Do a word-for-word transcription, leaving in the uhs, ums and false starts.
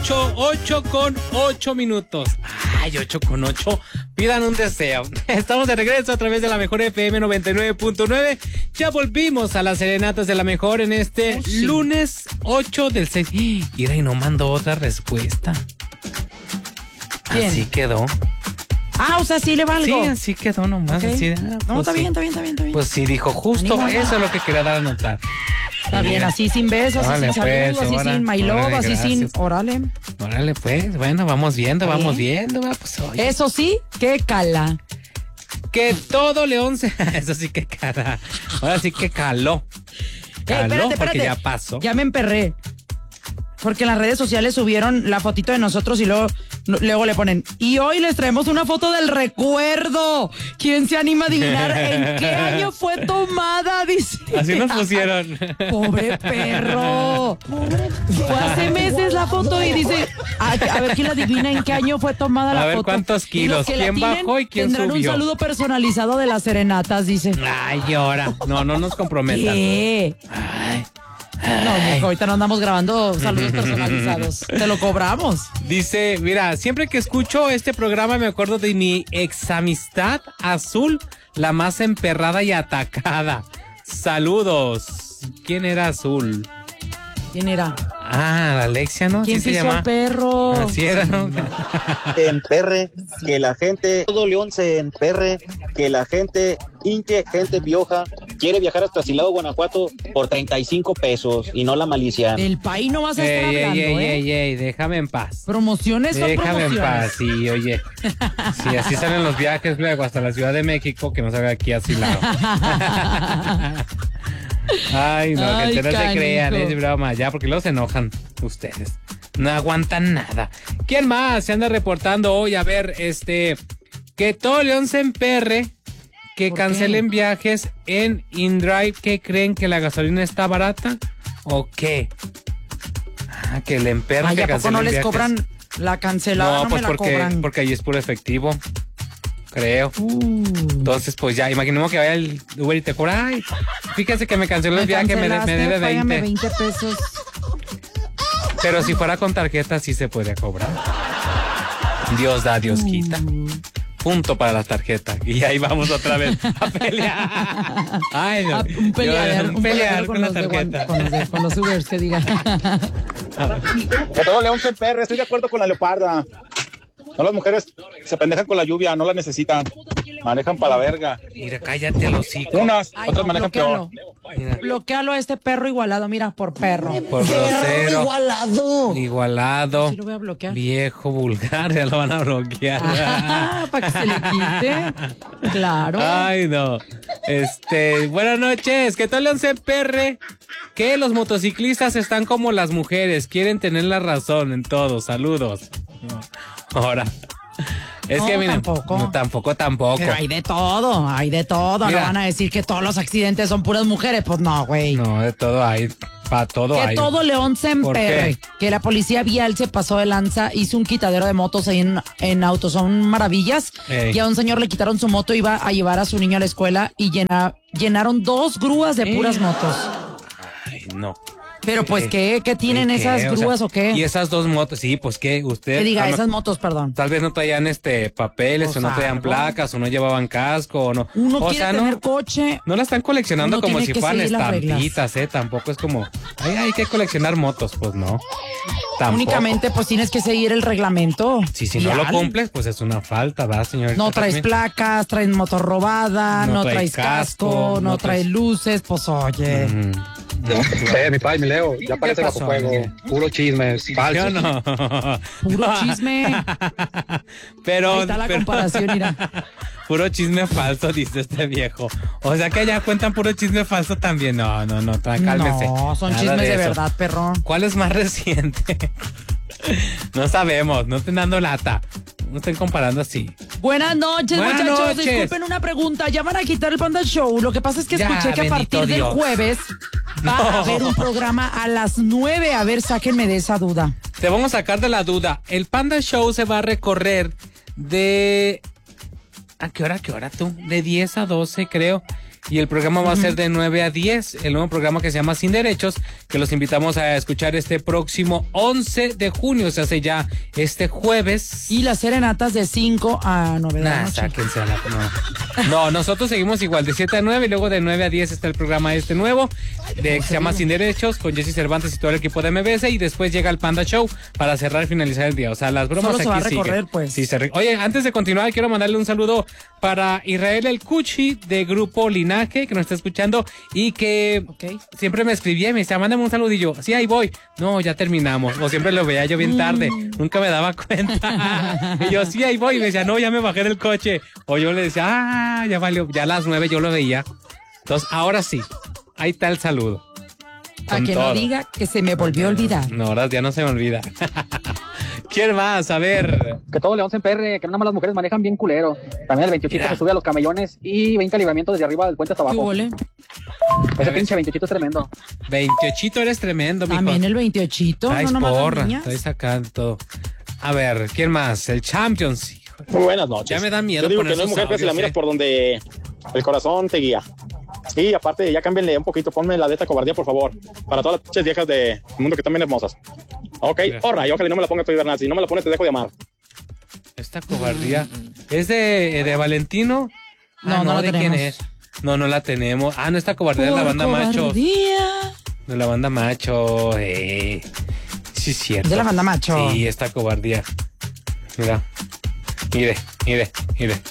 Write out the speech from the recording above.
ocho con ocho minutos. Ay, ocho con ocho. Pidan un deseo. Estamos de regreso a través de la Mejor F M noventa y nueve punto nueve. Ya volvimos a las serenatas de la Mejor en este oh, sí. lunes ocho del seis. Mira, y no mandó otra respuesta. Bien. Así quedó. Ah, o sea, sí le valgo. Sí, así quedó nomás. Okay. Así, ah, no, pues está sí. bien, está bien, está bien, está bien. Pues sí, dijo justo. Animo, eso es lo que quería dar a notar. Está bien, así sin besos, así sin saludos, así órale, sin my love, órale, así gracias. sin... Órale. Órale, pues, bueno, vamos viendo, ¿Está vamos bien? viendo. Va, pues, oye. Eso sí, que cala. Que todo León se... Eso sí que cala. Ahora sí que caló. Caló, eh, espérate, porque espérate. ya pasó. Ya me emperré. Porque en las redes sociales subieron la fotito de nosotros y luego, luego le ponen, y hoy les traemos una foto del recuerdo. ¿Quién se anima a adivinar en qué año fue tomada? Dice. Así nos pusieron. Pobre perro. Fue hace meses la foto y dice, a, a ver quién adivina en qué año fue tomada la foto. A ver foto? cuántos kilos, quién bajó y quién tendrán subió. Un saludo personalizado de las serenatas, dice. Ay, ahora. No, no nos comprometan. ¿Qué? Ay. No, mijo, ahorita no andamos grabando saludos personalizados. Te lo cobramos. Dice, mira, siempre que escucho este programa me acuerdo de mi examistad Azul, la más emperrada y atacada. Saludos. ¿Quién era Azul? ¿Quién era? Ah, la Alexia, ¿no? ¿Quién ¿Sí pisó se llama? al perro? Así era, ¿no? Emperre, que la gente, todo León se emperre, que la gente hinche, gente pioja, quiere viajar hasta Silao, Guanajuato por treinta y cinco pesos y no la malicia. El país no vas a estar ey, hablando, ey, ¿eh? Ey, ey, déjame en paz. Promociones son Déjame promociones. en paz, sí, oye. Sí, así salen los viajes luego hasta la Ciudad de México, que no salga aquí a Silao. Ay, no, Ay, que no se crean, canijo. es broma, ya, porque luego se enojan ustedes. No aguantan nada. ¿Quién más se anda reportando hoy? A ver, este, que todo León se emperre, que cancelen qué? viajes en InDrive. ¿Qué creen, que la gasolina está barata o qué? Ah, que le emperre, Ay, que ¿a poco cancelen no les viajes? cobran la cancelada? No, No, pues me la porque, cobran. porque ahí es puro efectivo. Creo. Uh. Entonces, pues ya, imaginemos que vaya el Uber y te cobra. Ay, fíjese que me canceló el viaje, me, me debe veinte. veinte pesos. Pero si fuera con tarjeta, sí se puede cobrar. Dios da, Dios quita. Uh. Punto para la tarjeta. Y ahí vamos otra vez a pelear. Ay, no. A, un pelear, Yo, un pelear con, con, la los tarjeta. De, con, los de, con los Ubers, que digan. Que todo León se emperre, estoy de acuerdo con la leoparda. No, las mujeres se pendejan con la lluvia, no la necesitan. Manejan para la verga. Mira, cállate los hocico. Unas, Ay, otras no, manejan bloquealo. peor. Mira. Bloquealo a este perro igualado, mira, por perro. Por grosero. Igualado. Igualado. Sí lo voy a bloquear. Viejo, vulgar, ya lo van a bloquear. Ah, para que se le quite. Claro. Ay, no. Este, buenas noches. ¿Qué tal, León C P R? Que los motociclistas están como las mujeres, quieren tener la razón en todo. Saludos. Ahora. Es no, que miren, tampoco. No, tampoco, tampoco. Pero hay de todo, hay de todo. Mira. No van a decir que todos los accidentes son puras mujeres. Pues no, güey. No, de todo hay. Para todo Que hay. todo León se emperre. Que la policía vial se pasó de lanza, hizo un quitadero de motos ahí en, en Autos Son Maravillas. Ey. Y a un señor le quitaron su moto, iba a llevar a su niño a la escuela y llena, llenaron dos grúas de puras Ey. motos. Ay, no. Pero pues, ¿qué, qué tienen ¿Qué? esas O sea, grúas o qué? Y esas dos motos, sí, pues qué, usted. Que diga, ah, no, esas motos, perdón. Tal vez no traían este papeles, O o no sea, traían algo. placas, o no llevaban casco, o no. Uno o quiere sea, tener no, coche. no la están coleccionando Uno como tiene si que fueran seguir las reglas. estampitas, eh. Tampoco es como, ay, hay que coleccionar motos, pues no. Tampoco. Únicamente, pues tienes que seguir el reglamento. Sí, si no lo Vial. cumples, pues es una falta, ¿verdad, señor? No traes placas, traes moto robada, No no, traes traes casco, casco, no, no traes traes- luces, pues oye. Mm. Eh, mi padre, mi Leo, ya parece bajo pasó, fuego. amigo? Puro chisme, falso. Yo no. Puro chisme. Pero. Ahí está la pero- comparación, mira. Puro chisme falso, dice este viejo. O sea que allá cuentan puro chisme falso también. No, no, no, tra- cálmese. No, son Nada chismes de, eso. verdad, perro. ¿Cuál es más reciente? No sabemos, no estén dando lata. No estén comparando así. Buenas noches, Buenas muchachos. noches. Disculpen una pregunta. ¿Ya van a quitar el Panda Show? Lo que pasa es que Ya, escuché que a bendito partir Dios. del jueves va No. a haber un programa a las nueve. A ver, sáquenme de esa duda. Te vamos a sacar de la duda. El Panda Show se va a recorrer de... ¿A qué hora, a qué hora tú? De diez a doce, creo. y el programa va a ser de nueve a diez, el nuevo programa que se llama Sin Derechos, que los invitamos a escuchar este próximo once de junio, se hace ya este jueves. Y las serenatas de cinco a nueve de la Nah, noche. sáquense a la... No. no, nosotros seguimos igual, de siete a nueve, y luego de nueve a diez está el programa este nuevo, de, que se llama Sin Derechos, con Jesse Cervantes y todo el equipo de M B S, y después llega el Panda Show para cerrar y finalizar el día. O sea, las bromas Solo aquí se va a recorrer, siguen. pues. Sí, se re... Oye, antes de continuar, quiero mandarle un saludo para Israel El Cuchi, de Grupo Linaje, que nos está escuchando, y que Ok. siempre me escribía y me decía, mándame un saludillo. Sí, ahí voy. No, ya terminamos. O siempre lo veía yo bien tarde. Mm. Nunca me daba cuenta. Y yo, sí, ahí voy. Y me decía, no, ya me bajé del coche. O yo le decía, ah, ya valió. Ya a las nueve yo lo veía. Entonces, ahora sí. Ahí está el saludo. A Con que todo. no diga que se me volvió a olvidar. No, ahora ya no se me olvida. ¿Quién más? A ver. Que todo León se emperre, que nada más las mujeres manejan bien culero. También el veintiocho Mira. se sube a los camellones y veinte libramientos desde arriba del puente hasta ¿Qué abajo. huele? Ese pinche veintiocho es tremendo. veintiocho eres tremendo, mijo. También el veintiochito. Traes No nomás las porra. niñas. Traes acá todo. A ver, ¿quién más? El Champions. Hijo. Muy buenas noches. Ya me da miedo Yo digo poner que no es esos mujer, pero si la audios, miras eh. por donde el corazón te guía. Y aparte, ya cámbienle un poquito, ponme la de esta cobardía, por favor. Para todas las pinches viejas del mundo que están bien hermosas. Ok, porra, y ojalá y no me la pongas tú, Bernal. Si no me la pones, te dejo de amar. Esta cobardía. ¿Es de, de Valentino? No, Ah, no la ¿de quién tenemos. es? No, no la tenemos. Ah, no, esta cobardía es de la Por banda Macho. cobardía. De la banda Macho. Eh. Sí, es cierto. De la banda Macho. Sí, esta cobardía. Mira. Mire, mire, mire.